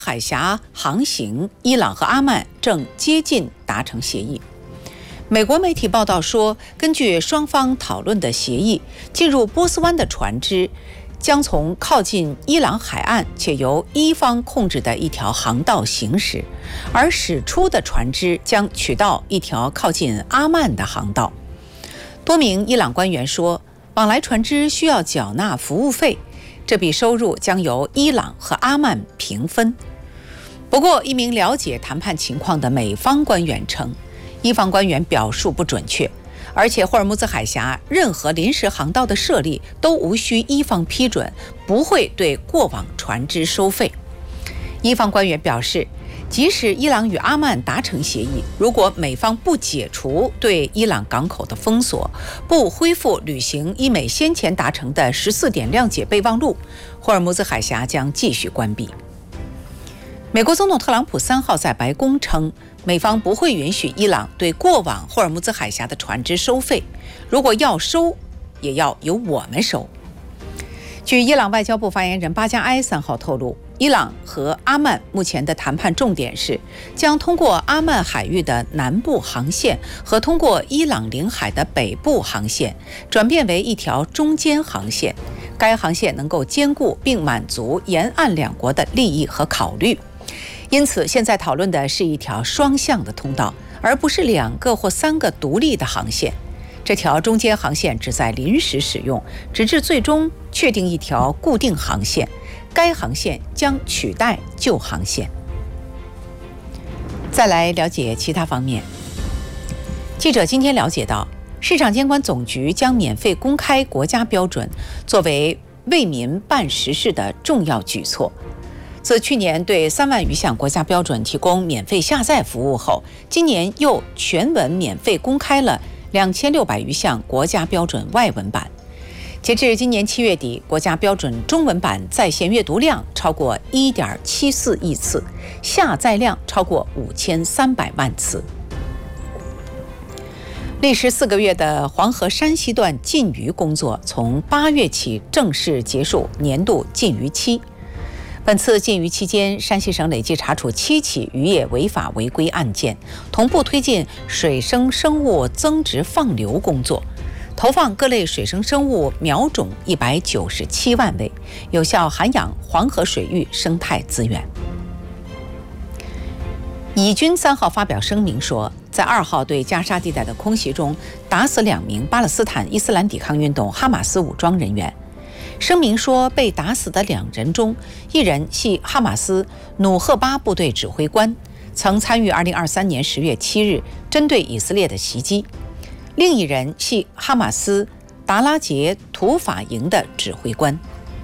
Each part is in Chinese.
海峡航行，伊朗和阿曼正接近达成协议。美国媒体报道说，根据双方讨论的协议，进入波斯湾的船只将从靠近伊朗海岸且由伊方控制的一条航道行驶，而驶出的船只将取道一条靠近阿曼的航道。多名伊朗官员说，往来船只需要缴纳服务费，这笔收入将由伊朗和阿曼平分。不过，一名了解谈判情况的美方官员称，伊方官员表述不准确，而且霍尔木兹海峡任何临时航道的设立都无需伊方批准，不会对过往船只收费。伊方官员表示，即使伊朗与阿曼达成协议，如果美方不解除对伊朗港口的封锁，不恢复履行伊美先前达成的14点谅解备忘录，霍尔木兹海峡将继续关闭。美国总统特朗普3号在白宫称，美方不会允许伊朗对过往霍尔木兹海峡的船只收费，如果要收，也要由我们收。据伊朗外交部发言人巴加埃3号透露，伊朗和阿曼目前的谈判重点是将通过阿曼海域的南部航线和通过伊朗领海的北部航线转变为一条中间航线，该航线能够兼顾并满足沿岸两国的利益和考虑。因此，现在讨论的是一条双向的通道，而不是2个或3个独立的航线。这条中间航线只在临时使用，直至最终确定一条固定航线。该航线将取代旧航线。再来了解其他方面。记者今天了解到，市场监管总局将免费公开国家标准作为为民办实事的重要举措。自去年对3万余项国家标准提供免费下载服务后，今年又全文免费公开了2600余项国家标准外文版。截至今年7月底，国家标准中文版在线阅读量超过 1.74 亿次，下载量超过5300万次。历时4个月的黄河山西段禁渔工作从8月起正式结束年度禁渔期。本次禁渔期间，山西省累计查处7起渔业违法违规案件，同步推进水生生物增殖放流工作，投放各类水生生物苗种197万位，有效涵养黄河水域生态资源。以军3号发表声明说，在2号对加沙地带的空袭中打死2名巴勒斯坦伊斯兰抵抗运动哈马斯武装人员。声明说，被打死的2人中，1人系哈马斯努赫巴部队指挥官，曾参与2023年10月7日针对以色列的袭击；另1人系哈马斯达拉杰土法营的指挥官。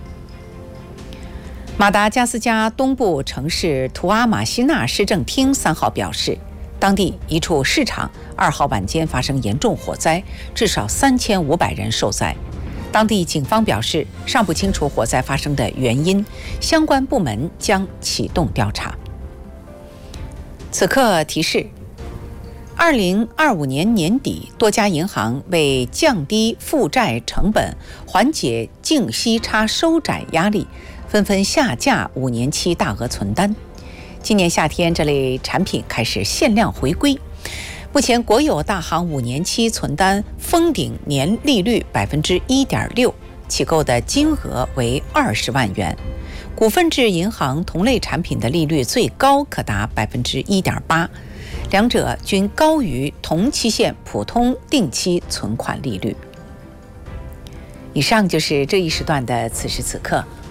马达加斯加东部城市图阿马西纳市政厅3号表示，当地一处市场2号晚间发生严重火灾，至少3500人受灾。当地警方表示，尚不清楚火灾发生的原因，相关部门将启动调查。此刻提示：2025年年底，多家银行为降低负债成本、缓解净息差收窄压力，纷纷下架5年期大额存单。今年夏天，这类产品开始限量回归。目前，国有大行5年期存单封顶年利率 1.6%， 起购的金额为20万元。股份制银行同类产品的利率最高可达 1.8%， 两者均高于同期限普通定期存款利率。以上就是这一时段的此时此刻，